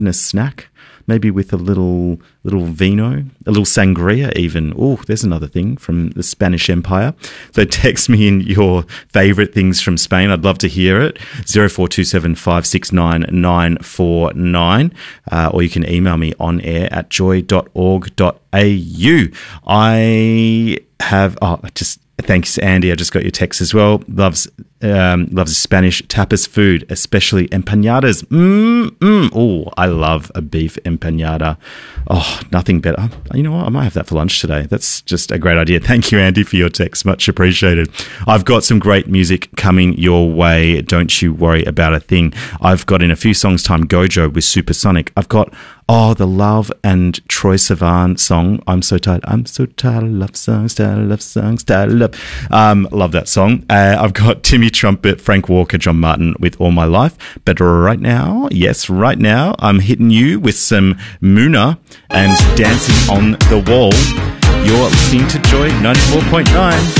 and a snack, maybe with a little vino, a little sangria even. Oh, there's another thing from the Spanish Empire. So text me in your favourite things from Spain. I'd love to hear it. 0427 569 949. Or you can email me on air at joy.org.au. I have, thanks, Andy. I just got your text as well. Loves Spanish tapas food, especially empanadas. Oh, I love a beef empanada. Oh, nothing better. You know what? I might have that for lunch today. That's just a great idea. Thank you, Andy, for your text. Much appreciated. I've got some great music coming your way. Don't you worry about a thing. I've got in a few songs time Gojo with Supersonic. I've got the Love and Troye Sivan song, I'm so tired of love songs, tired of love. Love that song. I've got Timmy Trumpet, Frank Walker, John Martin with All My Life. But right now, I'm hitting you with some Muna and Dancing on the Wall. You're listening to Joy 94.9.